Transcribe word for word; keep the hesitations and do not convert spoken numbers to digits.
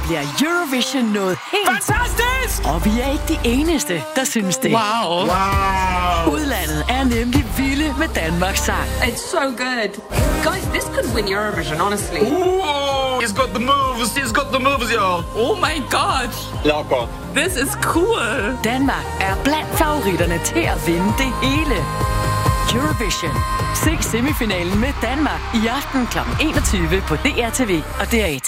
bliver Eurovision noget helt... Fantastisk! Og vi er ikke de eneste, der synes det. Wow. Wow. Udlandet er nemlig vilde med Danmarks sang. It's so good. Guys, this could win Eurovision, honestly. Ooh, he's got the moves. He's got the moves, y'all. Oh my god. Locker. This is cool. Danmark er blandt favoritterne til at vinde det hele. Eurovision. Se semifinalen med Danmark i aften klokken enogtyve på D R T V og D R et.